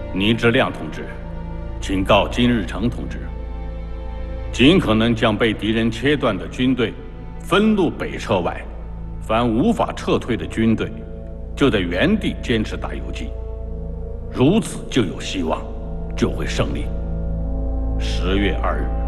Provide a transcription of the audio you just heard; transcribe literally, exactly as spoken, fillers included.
倪之亮同志，请告金日成同志，尽可能将被敌人切断的军队分路北撤外，凡无法撤退的军队，就在原地坚持打游击，如此就有希望，就会胜利。十月二日。